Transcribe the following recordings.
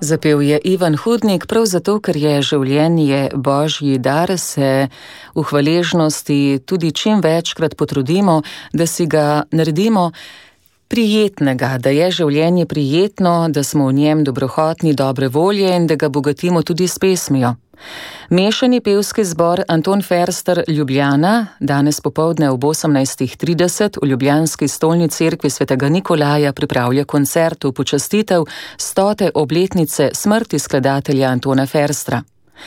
Zapel je Ivan Hudnik, prav zato, ker je življenje božji dar, se v hvaležnosti tudi čim večkrat potrudimo, da si ga naredimo prijetnega, da je življenje prijetno, da smo v njem dobrohotni, dobre volje in da ga bogatimo tudi s pesmijo. Mešani pevski zbor Anton Ferster Ljubljana danes popoldne ob 18:30 v ljubljanski stolni cerkvi svetega Nikolaja pripravlja koncert v počastitev 100. obletnice smrti skladatelja Antona Ferstra.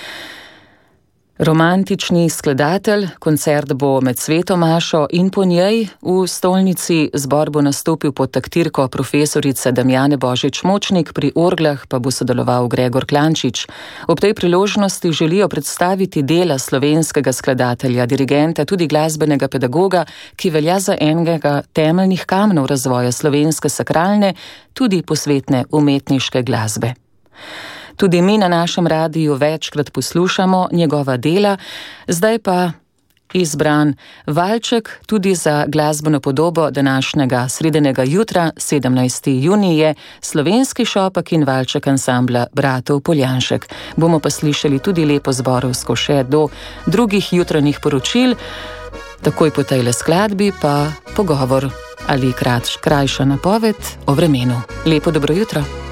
Romantični skladatelj, koncert bo med sveto mašo in po njej v stolnici, zbor bo nastopil pod taktirko profesorice Damjane Božič-Močnik, pri orglah pa bo sodeloval Gregor Klančič. Ob tej priložnosti želijo predstaviti dela slovenskega skladatelja, dirigenta, tudi glasbenega pedagoga, ki velja za enega temeljnih kamnov razvoja slovenske sakralne, tudi posvetne umetniške glasbe. Tudi mi na našem radiju večkrat poslušamo njegova dela, zdaj pa izbran valček tudi za glasbeno podobo današnjega sredenega jutra, 17. junij je slovenski šopak in valček ansambla Bratov Poljanšek. Bomo pa slišali tudi lepo zborovsko še do drugih jutranjih poročil, takoj po tejle skladbi pa pogovor ali krajša napoved o vremenu. Lepo dobro jutro.